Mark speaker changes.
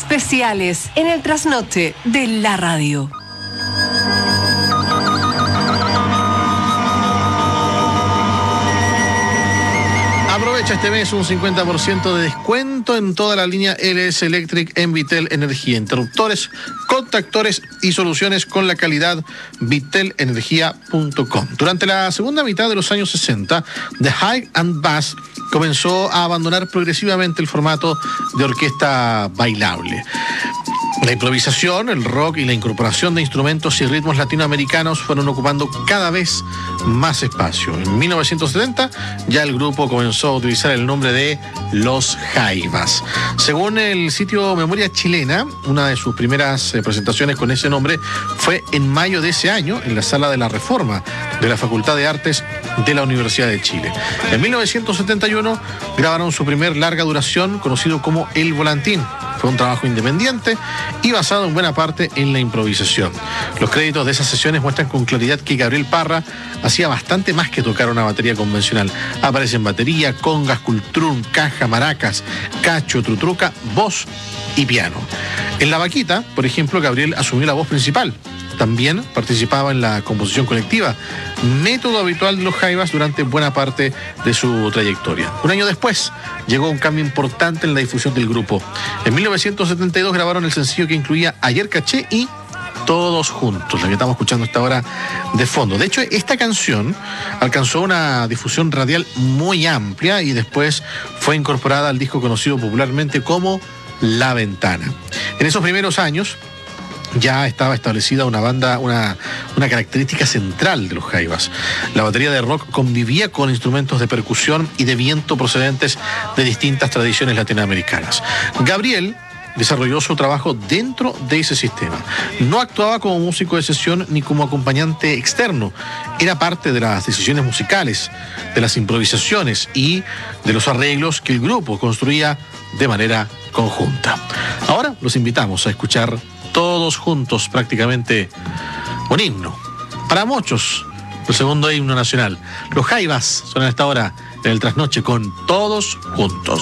Speaker 1: especiales en el trasnoche de la radio.
Speaker 2: Aprovecha este mes un 50% de descuento en toda la línea LS Electric en Vitel Energía. Interruptores, contactores y soluciones con la calidad vitelenergia.com. Durante la segunda mitad de los años 60, The High and Bass comenzó a abandonar progresivamente el formato de orquesta bailable. La improvisación, el rock y la incorporación de instrumentos y ritmos latinoamericanos fueron ocupando cada vez más espacio. En 1970 ya el grupo comenzó a utilizar el nombre de Los Jaivas. Según el sitio Memoria Chilena, una de sus primeras presentaciones con ese nombre fue en mayo de ese año en la Sala de la Reforma de la Facultad de Artes de la Universidad de Chile. En 1971 grabaron su primer larga duración conocido como El Volantín. Fue un trabajo independiente y basado en buena parte en la improvisación. Los créditos de esas sesiones muestran con claridad que Gabriel Parra hacía bastante más que tocar una batería convencional. Aparecen batería, congas, cultrún, caja, maracas, cacho, trutruca, voz y piano. En La Vaquita, por ejemplo, Gabriel asumió la voz principal. También participaba en la composición colectiva, método habitual de los Jaivas durante buena parte de su trayectoria. Un año después llegó un cambio importante en la difusión del grupo. En 1972 grabaron el sencillo que incluía Ayer Caché y Todos Juntos, la que estamos escuchando hasta ahora de fondo. De hecho, esta canción alcanzó una difusión radial muy amplia y después fue incorporada al disco conocido popularmente como La Ventana. En esos primeros años ya estaba establecida una característica central de los Jaivas. La batería de rock convivía con instrumentos de percusión y de viento procedentes de distintas tradiciones latinoamericanas. Gabriel desarrolló su trabajo dentro de ese sistema. No actuaba como músico de sesión ni como acompañante externo. Era parte de las decisiones musicales, de las improvisaciones y de los arreglos que el grupo construía de manera conjunta. Ahora los invitamos a escuchar Todos Juntos, prácticamente un himno. Para muchos, el segundo himno nacional. Los Jaivas son a esta hora en el trasnoche con Todos Juntos.